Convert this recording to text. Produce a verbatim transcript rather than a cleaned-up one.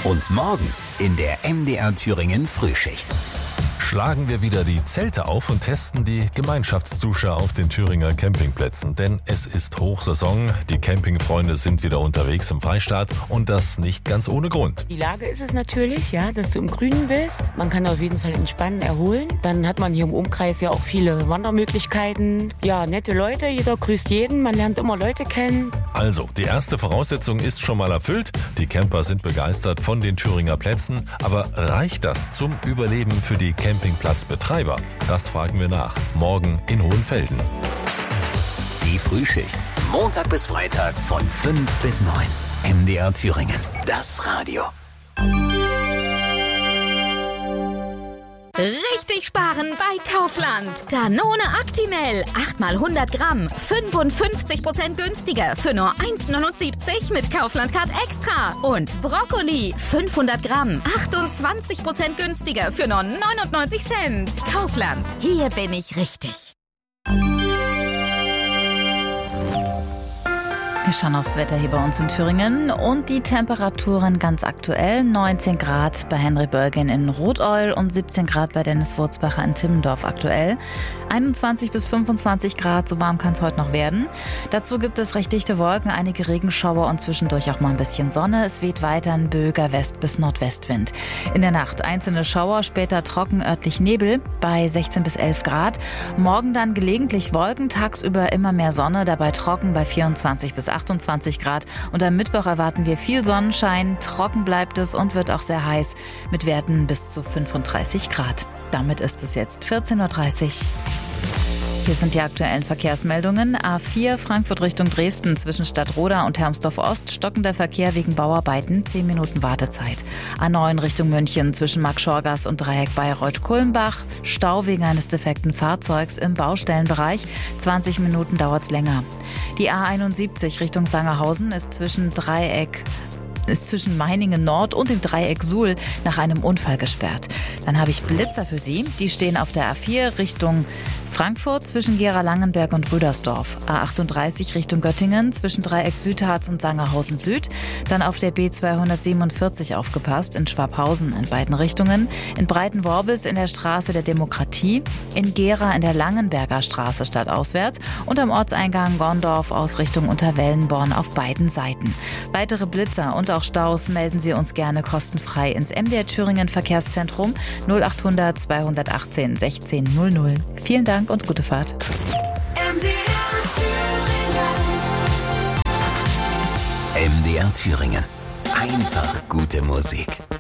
Und morgen in der M D R Thüringen Frühschicht. Schlagen wir wieder die Zelte auf und testen die Gemeinschaftsdusche auf den Thüringer Campingplätzen. Denn es ist Hochsaison, die Campingfreunde sind wieder unterwegs im Freistaat und das nicht ganz ohne Grund. Die Lage ist es natürlich, ja, dass du im Grünen bist. Man kann auf jeden Fall entspannen, erholen. Dann hat man hier im Umkreis ja auch viele Wandermöglichkeiten. Ja, nette Leute, jeder grüßt jeden, man lernt immer Leute kennen. Also, die erste Voraussetzung ist schon mal erfüllt. Die Camper sind begeistert von den Thüringer Plätzen. Aber reicht das zum Überleben für die Campingplatzbetreiber? Das fragen wir nach. Morgen in Hohenfelden. Die Frühschicht. Montag bis Freitag von fünf bis neun. M D R Thüringen. Das Radio. Richtig sparen bei Kaufland. Danone Actimel. acht mal hundert Gramm. fünfundfünfzig Prozent günstiger für nur eins neunundsiebzig mit Kaufland Card Extra. Und Brokkoli. fünfhundert Gramm. achtundzwanzig Prozent günstiger für nur neunundneunzig Cent. Kaufland. Hier bin ich richtig. Wir schauen aufs Wetter hier bei uns in Thüringen und die Temperaturen ganz aktuell. neunzehn Grad bei Henry Bölgen in Rothäul und siebzehn Grad bei Dennis Wurzbacher in Timmendorf aktuell. einundzwanzig bis fünfundzwanzig Grad, so warm kann es heute noch werden. Dazu gibt es recht dichte Wolken, einige Regenschauer und zwischendurch auch mal ein bisschen Sonne. Es weht weiter ein böiger West- bis Nordwestwind. In der Nacht einzelne Schauer, später trocken, örtlich Nebel bei sechzehn bis elf Grad. Morgen dann gelegentlich Wolken, tagsüber immer mehr Sonne, dabei trocken bei vierundzwanzig bis achtundzwanzig Grad. Und am Mittwoch erwarten wir viel Sonnenschein, trocken bleibt es und wird auch sehr heiß mit Werten bis zu fünfunddreißig Grad. Damit ist es jetzt vierzehn Uhr dreißig. Hier sind die aktuellen Verkehrsmeldungen. A vier Frankfurt Richtung Dresden zwischen Stadtroda und Hermsdorf Ost stockender Verkehr wegen Bauarbeiten, zehn Minuten Wartezeit. A neun Richtung München zwischen Marktschorgast und Dreieck Bayreuth-Kulmbach, Stau wegen eines defekten Fahrzeugs im Baustellenbereich, zwanzig Minuten dauert's länger. Die A einundsiebzig Richtung Sangerhausen ist zwischen Dreieck ist zwischen Meiningen Nord und dem Dreieck Suhl nach einem Unfall gesperrt. Dann habe ich Blitzer für Sie. Die stehen auf der A vier Richtung Frankfurt zwischen Gera-Langenberg und Rüdersdorf. A achtunddreißig Richtung Göttingen zwischen Dreieck Südharz und Sangerhausen Süd. Dann auf der B zweihundertsiebenundvierzig aufgepasst in Schwabhausen in beiden Richtungen. In Breitenworbis in der Straße der Demokratie. In Gera in der Langenberger Straße stadtauswärts. Und am Ortseingang Gondorf aus Richtung Unterwellenborn auf beiden Seiten. Weitere Blitzer und auch Staus melden Sie uns gerne kostenfrei ins M D R Thüringen Verkehrszentrum null achthundert zweihundertachtzehn sechzehn null null. Vielen Dank und gute Fahrt. M D R Thüringen. M D R Thüringen. Einfach gute Musik.